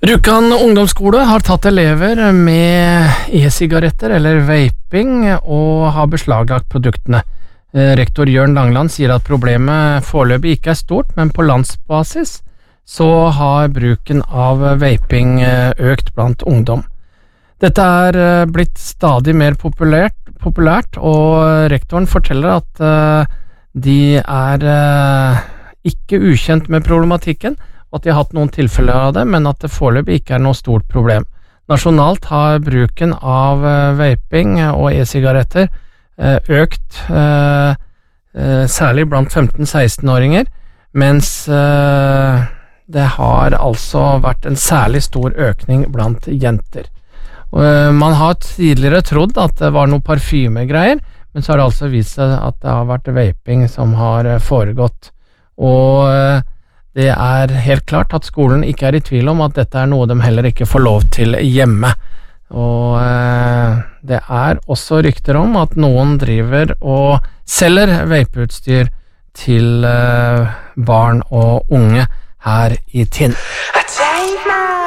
Rjukan ungdomsskole har tatt elever med e-sigaretter eller vaping og har beslaglagt produktene. Rektor Jørn Langland sier at problemet foreløpig ikke er stort, men på landsbasis så har bruken av vaping økt blant ungdom. Dette er blitt stadig mer populært, og rektoren forteller at de er ikke ukjent med problematikken, og at de har hatt noen tilfeller av det, men at det foreløpig ikke er noe stort problem. Nasjonalt har bruken av vaping og e-sigaretter økt, særlig blant 15-16-åringer, mens det har altså vært en særlig stor økning blant jenter. Man har tidligere trodd at det var noe parfymegreier, men så har det altså vist seg at det har vært vaping som har foregått, og det er helt klart at skolen ikke er i tvil om at dette er noe de heller ikke får lov til hjemme. Og det er også rykter om at noen driver og selger vapeutstyr til barn og unge her i Tinn.